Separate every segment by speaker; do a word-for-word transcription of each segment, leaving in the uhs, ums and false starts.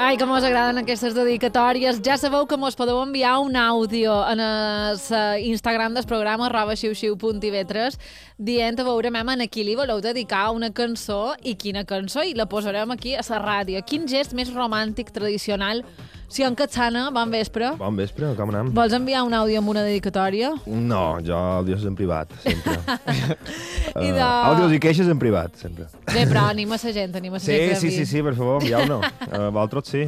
Speaker 1: Ai, que mos agraden aquestes dedicatòries. Ja sabeu que mos podeu enviar un àudio en el Instagram del programa arroba xiu-xiu punt i ve tres dient a veure mem en a qui li voleu dedicar una cançó i quina cançó, i la posarem aquí a la ràdio. Quin gest més romàntic, tradicional. Sion Catsana, bon vespre.
Speaker 2: Bon vespre, com anem?
Speaker 1: Vols enviar un àudio amb una dedicatòria?
Speaker 2: No, jo àudios en privat, sempre.
Speaker 1: I de...
Speaker 2: uh, àudios i queixes en privat, sempre.
Speaker 1: Bé, però anima la gent, anima la
Speaker 2: sí,
Speaker 1: gent.
Speaker 2: Sí, sí, sí, per favor, envieu-no. Uh, vosaltres sí.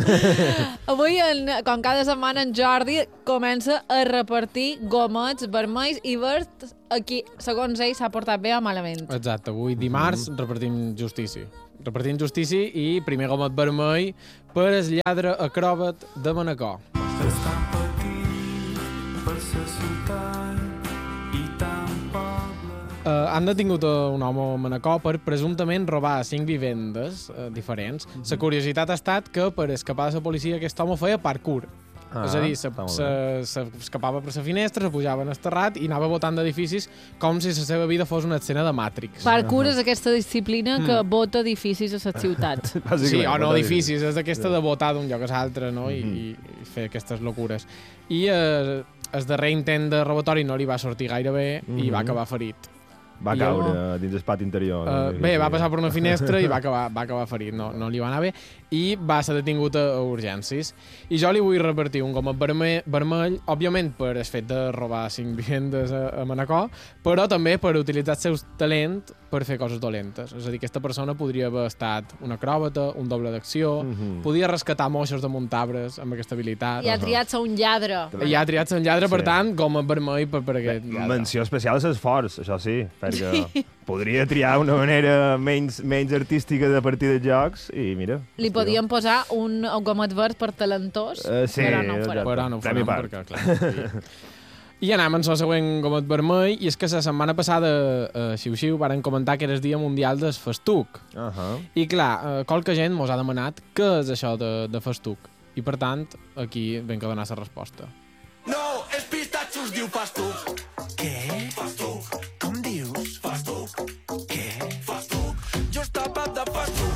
Speaker 1: Avui, en, com cada setmana, en Jordi comença a repartir gomets vermells i verds. Aquí, segons ell, s'ha portat bé o malament.
Speaker 3: Exacte, avui dimarts mm -hmm. repartim justícia. Repartim justícia i primer gomet vermell per el lladre acròbat de Manacor. Ostres, tan petit per la ciutat i tan poble... Uh, han detingut un home a Manacor per presumptament robar cinc vivendes uh, diferents. La mm -hmm. curiositat ha estat que per escapar de la policia aquest home feia parkour. Ah, és a dir, s'escapava per la finestra, se pujava en el terrat i anava botant d'edificis com si la seva vida fos una escena de Matrix.
Speaker 1: Parkour és aquesta disciplina que mm. bota edificis a les ciutats.
Speaker 3: Sí, o no edificis, és aquesta de botar d'un lloc a l'altre, no? I, i, i fer aquestes locures. I eh, el darrer intent de robatori no li va sortir gaire bé mm -hmm. i va acabar ferit.
Speaker 2: Va I caure jo, dins el pati interior.
Speaker 3: Uh, bé, va passar per una finestra i va acabar, va acabar ferit, no, no li va anar bé, i va ser detingut a, a urgències. I jo li vull repartir un gomet vermell, vermell, òbviament per el fet de robar cinc vivendes a, a Manacor, però també per utilitzar el seu talent per fer coses dolentes. És a dir, aquesta persona podria haver estat un acròbata, un doble d'acció, mm -hmm. podia rescatar moixos de muntarbres amb aquesta habilitat.
Speaker 1: I ha triat ser un lladre.
Speaker 3: I ha triat ser un lladre, sí. Per tant, gomet vermell per, per aquest
Speaker 2: Bé,
Speaker 3: lladre.
Speaker 2: Menció especial a l'esforç, això sí, perquè sí. Podria triar una manera menys, menys artística de partir de jocs i mira...
Speaker 1: Li podíem jo. posar un, un gomet verd per talentós,
Speaker 2: uh, sí,
Speaker 1: però no ho farem.
Speaker 3: Però no ho farem, perquè, clar... Sí. I anem en el següent gomet vermell, i és que la setmana passada a Xiu-Xiu varen comentar que era el Dia Mundial del Festuc. Uh -huh. I clar, qualque gent mos ha demanat què és això de, de festuc. I per tant, aquí ben que donar la resposta.
Speaker 4: No, els pistatxos diu festuc. Què? Festuc. Com dius? Festuc. Què? Festuc. Jo està pat de festuc.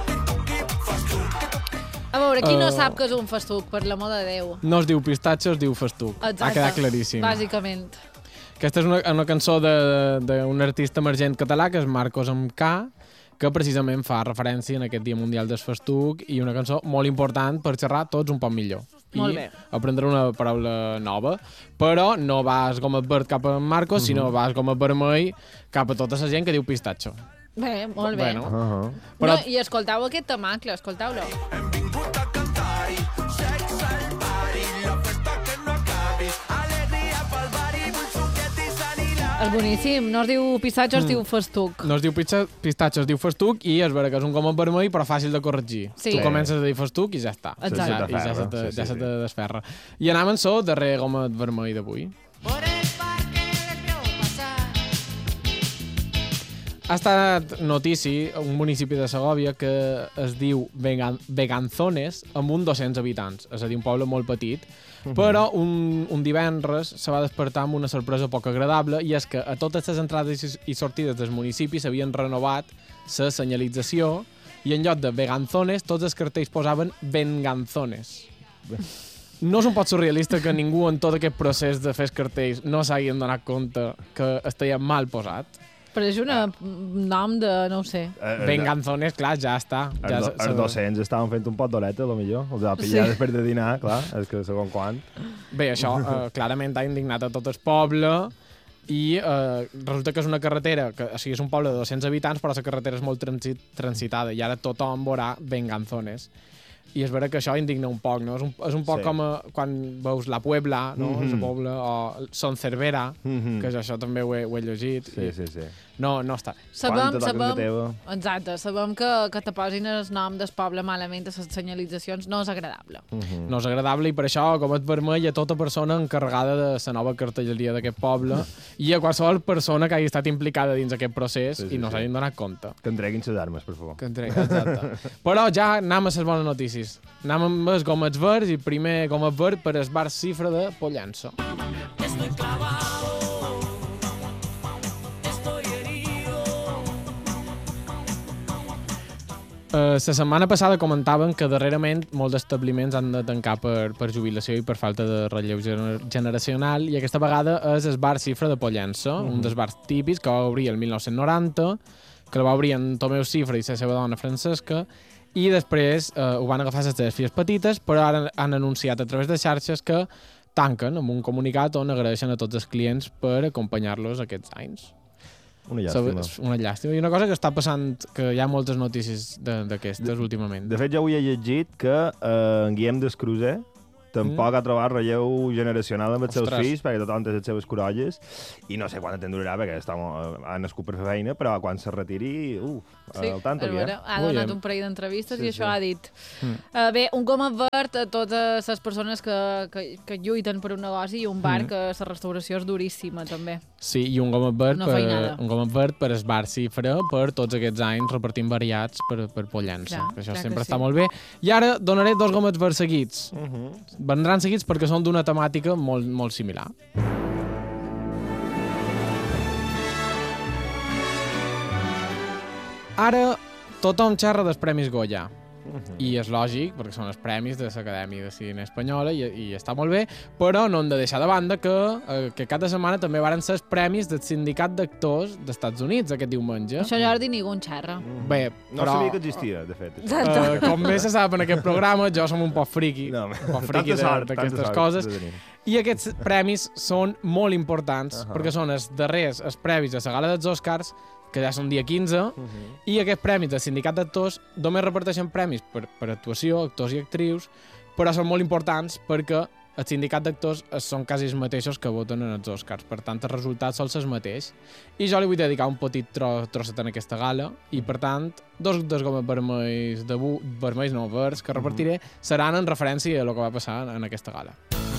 Speaker 1: A veure, qui no uh, sap que és un festuc, per l'amor de Déu?
Speaker 3: No es diu pistatxo, es diu festuc.
Speaker 1: Exacte.
Speaker 3: Ha quedat claríssim.
Speaker 1: Bàsicament.
Speaker 3: Aquesta és una, una cançó d'un artista emergent català, que és Marcos amb K, que precisament fa referència en aquest Dia Mundial del Festuc, i una cançó molt important per xerrar tots un poc millor.
Speaker 1: Molt
Speaker 3: I
Speaker 1: bé.
Speaker 3: aprendre una paraula nova, però no vas gomet verd cap a Marcos, uh -huh. sinó vas gomet vermell cap a tota la gent que diu pistatxo.
Speaker 1: Bé, molt bé.
Speaker 3: Bueno.
Speaker 2: Uh -huh.
Speaker 3: Però...
Speaker 1: No, i escoltau aquest temacle, escoltau-lo.
Speaker 4: Hem vingut a cantar-hi, sexe al pari, la festa que no acabi, alegria pel bari, vull suquet i sanilà.
Speaker 1: És boníssim, no es diu pistatxo, es
Speaker 3: Mm.
Speaker 1: diu festuc.
Speaker 3: No es diu pistatxo, es diu festuc, i és vera que és un gomet vermell, però fàcil de corregir.
Speaker 1: Sí.
Speaker 3: Tu comences a dir festuc i ja està.
Speaker 1: Exacte.
Speaker 3: Ja, I ja se te, ja se te desferra. I anem en so darrer gomet vermell d'avui. Ha estat notici un municipi de Segòvia que es diu Vegan, Veganzones, amb uns dos-cents habitants, és a dir, un poble molt petit, uh -huh. però un, un divendres se va despertar amb una sorpresa poc agradable, i és que a totes les entrades i sortides del municipi s'havien renovat la senyalització, i en lloc de Veganzones tots els cartells posaven Venganzones. No és un poc surrealista que ningú en tot aquest procés de fer els cartells no s'hagin donat compte que estaria mal posat?
Speaker 1: Però és un ah. nom de, no ho sé.
Speaker 2: Uh,
Speaker 3: Venganzones, clar, ja està. Ja
Speaker 2: els, els docents estaven fent un pot d'oleta, potser. Els va pillar sí. després de dinar, clar, és que segon quant.
Speaker 3: Bé, això uh, clarament ha indignat a tot el poble, i uh, resulta que és una carretera, que o sigui, és un poble de dos-cents habitants, però la carretera és molt transit, transitada, i ara tothom veurà Venganzones. I és vera que això indigna un poc, no? És un, és un poc sí. com a, quan veus La Puebla, no? Mm -hmm. La Pobla, o Son Cervera, mm -hmm. que això també ho he, ho he llegit.
Speaker 2: Sí,
Speaker 3: i...
Speaker 2: sí, sí.
Speaker 1: No,
Speaker 3: no està.
Speaker 1: Sabem, sabem, exacte, sabem que, que te posin el nom del poble malament a les senyalitzacions no és agradable.
Speaker 3: Uh -huh. No és agradable, i per això, com et vermell, a tota persona encarregada de la nova cartelleria d'aquest poble i a qualsevol persona que hagi estat implicada dins aquest procés sí, sí, i no s'hagin sí. donat compte.
Speaker 2: Que entreguin les armes, per favor.
Speaker 3: Que entreguin, exacte. Però ja anem a les bones notícies. Anem amb els gomets verds, i primer gomet verd per el bar Cifra de Pollença. Estoy clavado. Uh, la setmana passada comentaven que darrerament molts establiments han de tancar per, per jubilació i per falta de relleu gener generacional, i aquesta vegada és el bar Cifra de Pollença, uh -huh. un dels bars típics que va obrir el mil nou-cents noranta, que el va obrir en Tomeu Cifra i la seva dona Francesca, i després uh, ho van agafar les seves filles petites, però ara han anunciat a través de xarxes que tanquen amb un comunicat on agraeixen a tots els clients per acompanyar-los aquests anys.
Speaker 2: Una llàstima.
Speaker 3: És una llàstima. I una cosa que està passant, que hi ha moltes notícies d'aquestes últimament.
Speaker 2: De fet, ja avui he llegit que eh, en Guillem d'Escruser tampoc mm. ha trobat relleu generacional amb els seus
Speaker 3: Ostres.
Speaker 2: fills, perquè tothom té les seves corolles, i no sé quant temps durarà, perquè està, ha nascut per fer feina, però quan se retiri, uf,
Speaker 1: sí,
Speaker 2: al tanto aquí, eh?
Speaker 1: ha donat un parell d'entrevistes sí, i això sí. ha dit.
Speaker 3: Mm.
Speaker 1: Uh, bé, un gom verd a totes les persones que, que, que lluiten per un negoci i un bar mm. que la restauració és duríssima, també.
Speaker 3: Sí, i un gomet verd,
Speaker 1: no
Speaker 3: per, un gomet verd per el bar Cifra, per tots aquests anys repartint variats per, per Pollença. Clar, això sempre està sí. molt bé. I ara donaré dos gomets verds seguits. Uh -huh. Vendran seguits perquè són d'una temàtica molt, molt similar. Ara tothom xerra dels Premis Goya. Uh -huh. I és lògic, perquè són els premis de l'Acadèmia de Cine Espanyola i, i està molt bé, però no hem de deixar de banda que, eh, que cada setmana també varen ser els premis del Sindicat d'Actors dels Estats Units aquest diumenge.
Speaker 1: Això, Jordi, ningú en xerra.
Speaker 3: Mm. Bé,
Speaker 2: no
Speaker 3: però...
Speaker 2: sabia que existia, de fet.
Speaker 3: Uh, com bé se sap en aquest programa, jo som un poc friqui, no, un poc friqui d'aquestes coses. I aquests premis són molt importants, uh -huh. perquè són els darrers, els premis de la gala dels Oscars, que ja són dia quinze, uh -huh. i aquests premis del Sindicat d'Actors només reparteixen premis per, per actuació, actors i actrius, però són molt importants perquè el Sindicat d'Actors són quasi els mateixos que voten en els Oscars, per tant el resultat sol ser el mateix. I jo li vull dedicar un petit tro trosset en aquesta gala, i per tant dos dels gomes vermells, de vermells no, verds, que repartiré, uh -huh. seran en referència a el que va passar en aquesta gala.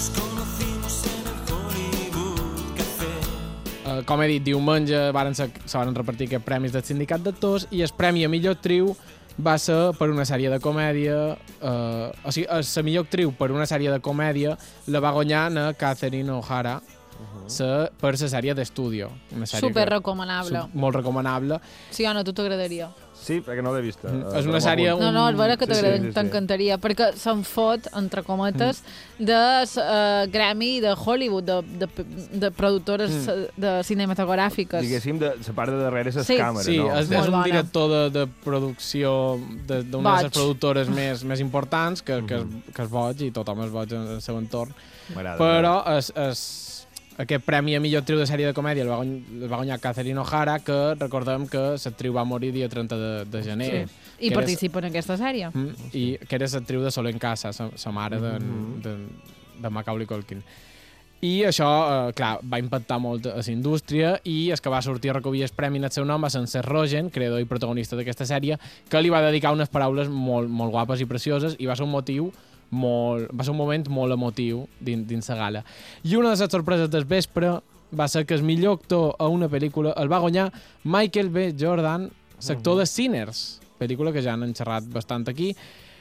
Speaker 3: Uh, com he dit, diumenge varen ser, se van repartir aquests premis del Sindicat d'Actors, i el premi a millor actriu va ser per una sèrie de comèdia, uh, o sigui, la millor actriu per una sèrie de comèdia la va guanyar a Catherine O'Hara, uh -huh. per la sèrie d'Estudio.
Speaker 1: Super recomanable.
Speaker 3: Molt recomanable.
Speaker 1: Sí, Anna, tu t'agradaria.
Speaker 2: Sí, perquè no l'he vista.
Speaker 3: Mm. Uh, és una sèrie... Un...
Speaker 1: No, no, és vera que
Speaker 2: sí, sí, sí,
Speaker 1: t'encantaria, sí. perquè se'n fot, entre cometes, mm. de uh, Grammy de Hollywood, de, de, de productores mm. de cinematogràfiques.
Speaker 2: Diguéssim, de la part de darrere les
Speaker 1: sí.
Speaker 2: càmeres,
Speaker 3: sí,
Speaker 2: no?
Speaker 3: Sí, és, és un director de, de producció d'una de les productores més, més importants, que, que, és, que és boig, i tothom és boig en el seu entorn. Però és... és aquest premi a millor actriu de sèrie de comèdia el va, guany, el va guanyar Catherine O'Hara, que recordem que l'actriu va morir dia trenta de, de gener.
Speaker 1: Sí. I participa en aquesta sèrie.
Speaker 3: Mm, I que era l'actriu de Solo en Casa, la mare de, mm -hmm. de, de Macaulay Culkin. I això, eh, clar, va impactar molt a la indústria, i és que va sortir a recollir el premi en el seu nom va ser en Seth Rogen, creador i protagonista d'aquesta sèrie, que li va dedicar unes paraules molt, molt guapes i precioses, i va ser un motiu Molt, va ser un moment molt emotiu dins, dins la gala. I una de les sorpreses del vespre va ser que el millor actor a una pel·lícula el va guanyar Michael B. Jordan, l'actor uh -huh. de Sinners, pel·lícula que ja han xerrat bastant aquí,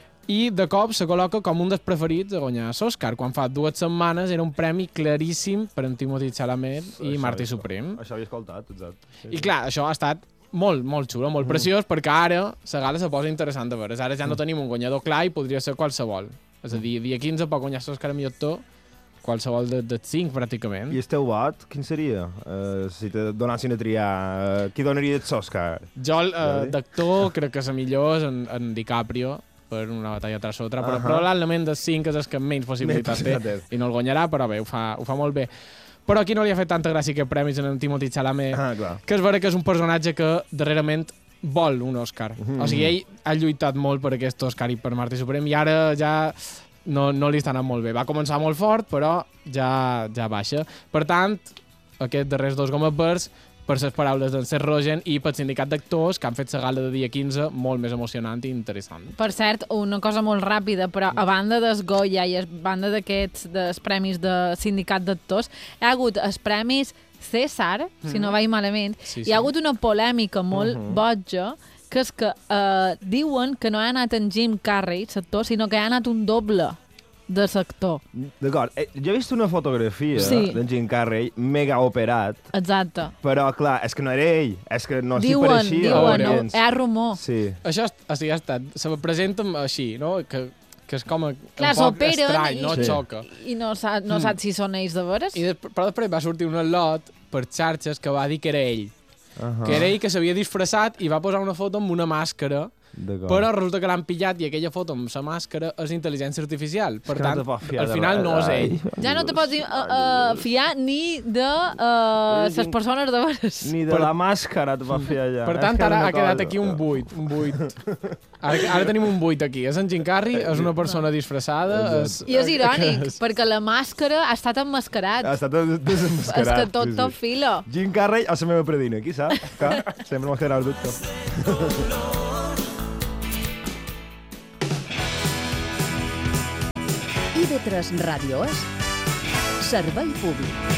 Speaker 3: i de cop se col·loca com un dels preferits a guanyar l'Oscar, quan fa dues setmanes era un premi claríssim per en Timothée Chalamet i això Marty Supreme.
Speaker 2: Això havia escoltat, exacte. Sí,
Speaker 3: I clar, això ha estat molt, molt xulo, molt uh -huh. preciós, perquè ara la gala se posa interessant de veure. Ara ja no uh -huh. tenim un guanyador clar i podria ser qualsevol. És a dir, dia quinze pot guanyar l'Oscar a millor actor qualsevol de, de cinc, pràcticament.
Speaker 2: I el teu vot, quin seria? Uh, si te donessin a triar, uh, qui donaria l'Oscar?
Speaker 3: Jo, uh, d'actor, crec que la millor és en, en DiCaprio, per una batalla tras l'altra, però uh -huh. probablement dels cinc és el que menys possibilitat té, té, i no el guanyarà, però bé, ho fa, ho fa molt bé. Però aquí no li ha fet tanta gràcia que premis en en Timothée Chalamet, ah, que és vera que és un personatge que darrerament vol un Òscar. Mm -hmm. O sigui, ell ha lluitat molt per aquest Òscar i per Marty Supreme, i ara ja no, no li està anant molt bé. Va començar molt fort, però ja, ja baixa. Per tant, aquests darrers dos gomes verds, per les paraules d'en Seth Rogen i pel sindicat d'actors, que han fet la gala de dia quinze molt més emocionant i interessant. Per
Speaker 1: cert, una cosa molt ràpida, però a banda dels Goya i a banda d'aquests dels premis de sindicat d'actors, hi ha hagut els premis César, mm-hmm. si no vaig malament, sí, sí. Hi ha hagut una polèmica molt mm-hmm. boja, que és que eh, diuen que no ha anat en Jim Carrey, l'actor, sinó que ha anat un doble. de l'actor.
Speaker 2: D'acord, eh, jo he vist una fotografia
Speaker 1: Sí.
Speaker 2: d'en Jim Carrey mega operat,
Speaker 1: Exacte.
Speaker 2: però clar, és que no era ell, és que no s'hi
Speaker 1: Diuen,
Speaker 2: pareixia.
Speaker 1: diuen, no,
Speaker 2: gens.
Speaker 1: hi ha rumor.
Speaker 2: Sí.
Speaker 3: Això és- o sigui, ha estat, se presenta així, no? Que, que és com a,
Speaker 1: Clar,
Speaker 3: un poc
Speaker 1: s'operen
Speaker 3: estrany,
Speaker 1: i-
Speaker 3: no?
Speaker 2: Sí.
Speaker 3: Xoca.
Speaker 1: I no, sa, no
Speaker 3: Mm.
Speaker 1: saps si són ells de veres?
Speaker 3: I després, però després va sortir un lot per xarxes que va dir que era ell.
Speaker 2: Uh
Speaker 3: Que era ell que s'havia disfressat i va posar una foto amb una màscara, però resulta que l'han pillat i aquella foto amb la màscara és intel·ligència artificial. Per
Speaker 2: que no
Speaker 3: tant,
Speaker 2: te pots fiar
Speaker 3: al
Speaker 2: de
Speaker 3: final
Speaker 2: res.
Speaker 3: no és ell.
Speaker 2: Ai,
Speaker 1: Ja no te
Speaker 2: Dios.
Speaker 1: pots uh, uh, fiar ni de uh, les persones de veres.
Speaker 2: Ni de
Speaker 3: Per-
Speaker 2: la màscara et va fiar ja.
Speaker 3: Per
Speaker 2: És
Speaker 3: tant,
Speaker 2: que és
Speaker 3: ara
Speaker 2: una
Speaker 3: ha quedat
Speaker 2: cosa.
Speaker 3: aquí un buit, un buit. Ara, ara tenim un buit aquí. És en Jim Carrey, és una persona disfressada. És,
Speaker 1: I és irònic,
Speaker 3: és-
Speaker 1: perquè la màscara ha estat emmascarat.
Speaker 2: Ha estat des-
Speaker 1: És
Speaker 2: desenmascarat.
Speaker 1: que tot
Speaker 2: sí,
Speaker 1: tot
Speaker 2: sí.
Speaker 1: fila.
Speaker 2: Jim Carrey a la meva predina, qui sap? Que sempre m'ha quedat el dubte.
Speaker 5: I V tres Ràdio és Servei Públic.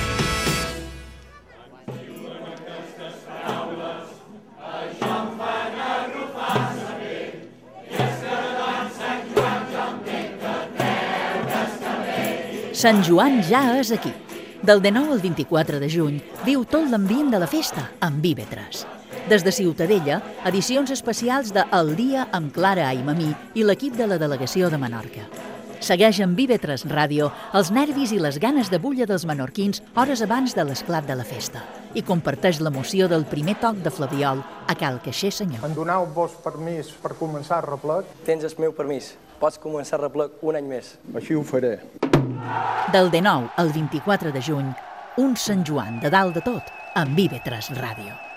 Speaker 5: Sant Joan ja és aquí. Del dinou al vint-i-quatre de juny viu tot l'ambient de la festa amb I V tres. Des de Ciutadella, edicions especials de El Dia amb Clara Aimamí i l'equip de la delegació de Menorca. Segueix amb I V tres Ràdio els nervis i les ganes de bulla dels menorquins hores abans de l'esclat de la festa i comparteix l'emoció del primer toc de flabiol a Cal Caixer Senyor.
Speaker 6: Em doneu-vos permís per començar el replec?
Speaker 7: Tens el meu permís. Pots començar el replec un any més.
Speaker 6: Així ho faré.
Speaker 5: Del dinou al vint-i-quatre de juny, un Sant Joan de dalt de tot amb I V tres Ràdio.